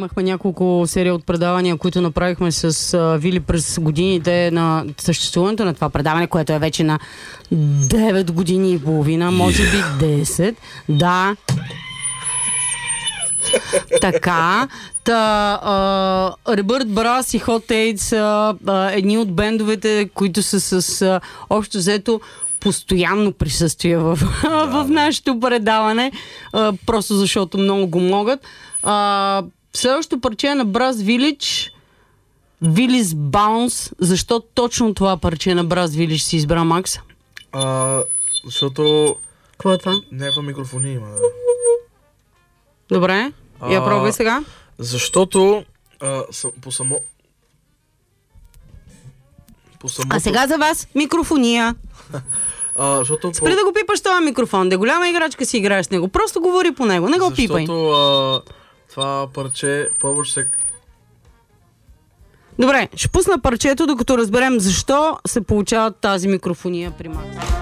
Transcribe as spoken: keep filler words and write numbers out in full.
имахме няколко серии от предавания, които направихме с а, Вили през годините на съществуването на това предаване, което е вече на девет години и половина, може би десет. Да. Така. Та, а, Ребърт Брас и Hot Eight са а, едни от бендовете, които са с а, общо взето постоянно присъствие в, да, в нашето предаване, а, просто защото много го могат. А, следващото парче е на Brass Village, Willis Bounce. Защо точно това парче на Brass Village си избра, Макс? А, защото... Какво е това? Някаква микрофония има. Добре, а, я пробвай сега. Защото а, са, по само... По самото... А сега за вас микрофония. А, защото... Спри да го пипаш този микрофон, да голяма играчка си играеш с него. Просто говори по него, не го защото, пипай. Защото а, това парче повече се... Добре, ще пусна парчето, докато разберем защо се получава тази микрофония при Макс.